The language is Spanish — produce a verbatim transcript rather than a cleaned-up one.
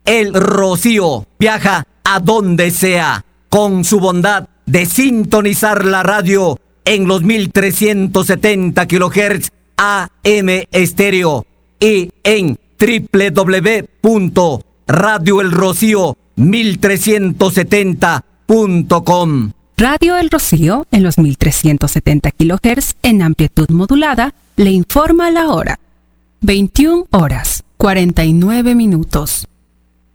El Rocío viaja a donde sea con su bondad de sintonizar la radio en los mil trescientos setenta kilohertz A M estéreo y en doble u doble u doble u punto radio el rocío mil trescientos setenta punto com. Radio El Rocío, en los mil trescientos setenta kilohertz en amplitud modulada, le informa la hora. veintiuna horas, cuarenta y nueve minutos.